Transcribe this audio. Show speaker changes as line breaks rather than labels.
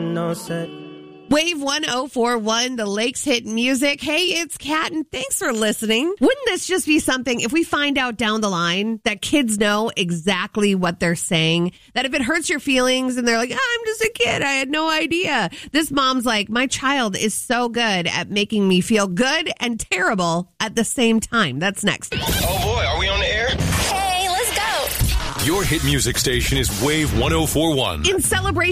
no set.
Wave 1041, the Lakes Hit Music. Hey, it's Kat, and thanks for listening. Wouldn't this just be something if we find out down the line that kids know exactly what they're saying? That if it hurts your feelings and they're like, I'm just a kid, I had no idea. This mom's like, my child is so good at making me feel good and terrible at the same time. That's next.
Oh boy, are we on the air?
Hey, let's go.
Your hit music station is Wave 1041.
In celebration